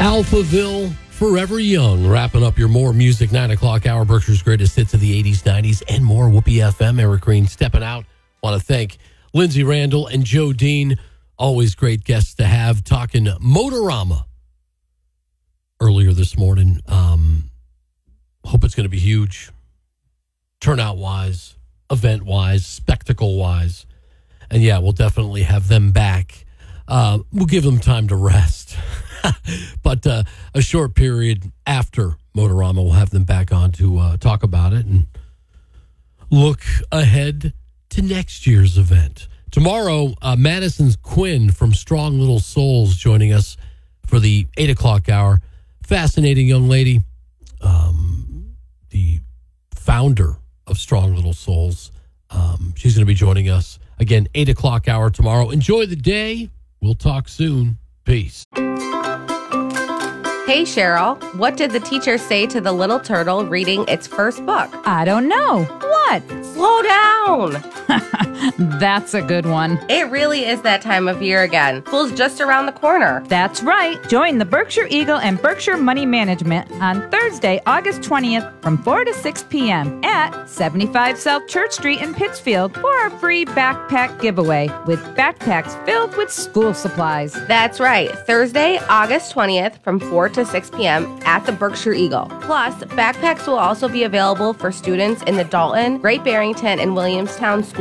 Alphaville, Forever Young, wrapping up your More Music 9 o'clock hour, Berkshire's greatest hits of the 80s, 90s, and more. Whoopee FM, Eric Green stepping out. Want to thank Lindsay Randall and Joe Dean. Always great guests to have, talking Motorama earlier this morning. Hope it's going to be huge, turnout-wise, event-wise, spectacle-wise. And yeah, we'll definitely have them back. We'll give them time to rest. But a short period after Motorama, we'll have them back on to talk about it and look ahead to next year's event. Tomorrow, Madison's Quinn from Strong Little Souls joining us for the 8 o'clock hour. Fascinating young lady, the founder of Strong Little Souls. She's going to be joining us again, 8 o'clock hour tomorrow. Enjoy the day. We'll talk soon. Peace. Hey, Cheryl, what did the teacher say to the little turtle reading its first book? I don't know. What? Slow down. That's a good one. It really is that time of year again. School's just around the corner. That's right. Join the Berkshire Eagle and Berkshire Money Management on Thursday, August 20th from 4 to 6 p.m. at 75 South Church Street in Pittsfield for a free backpack giveaway with backpacks filled with school supplies. That's right. Thursday, August 20th from 4 to 6 p.m. at the Berkshire Eagle. Plus, backpacks will also be available for students in the Dalton, Great Barrington, and Williamstown schools.